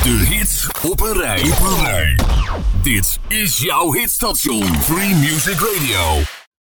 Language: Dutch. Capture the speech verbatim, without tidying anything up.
De hits op een rij. Op een rij. Dit is jouw hitstation. Free Music Radio.